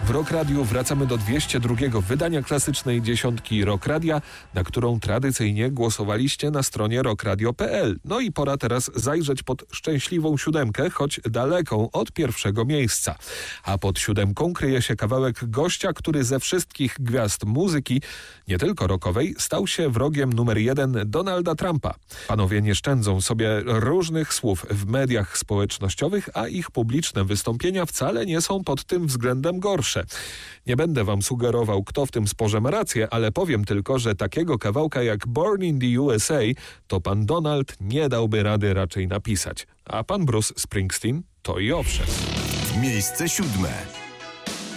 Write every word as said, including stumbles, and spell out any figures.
W Rock Radio wracamy do dwieście drugiego wydania klasycznej dziesiątki Rock Radia, na którą tradycyjnie głosowaliście na stronie rockradio kropka p l. No i pora teraz zajrzeć pod szczęśliwą siódemkę, choć daleką od pierwszego miejsca. A pod siódemką kryje się kawałek gościa, który ze wszystkich gwiazd muzyki, nie tylko rockowej, stał się wrogiem numer jeden Donalda Trumpa. Panowie nie szczędzą sobie różnych słów w mediach społecznościowych, a ich publiczne wystąpienia wcale nie są pod tym względem gorsze. Nie będę wam sugerował, kto w tym sporze ma rację, ale powiem tylko, że takiego kawałka jak Born in the U S A to pan Donald nie dałby rady raczej napisać. A pan Bruce Springsteen to i owszem. Miejsce siódme.